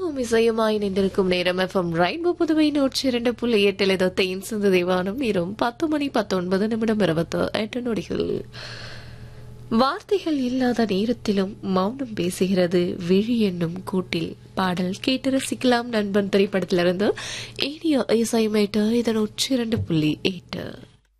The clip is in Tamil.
இசையும் இசையுமாய் இணைந்திருக்கும் நேரம் எஃப்எம் ரெயின்போ புதுவை 102.8 தேன் சிந்து தேவானம் நேரம் 10:19 நொடிகள். வார்த்தைகள் இல்லாத நேரத்திலும் மௌனம் பேசுகிறது விழி என்னும் கூட்டில். பாடல் கேட்டு ரசிக்கலாம் நண்பன் திரைப்படத்திலிருந்து. ஏனிய இசைமேட்டு இதன் 102.8.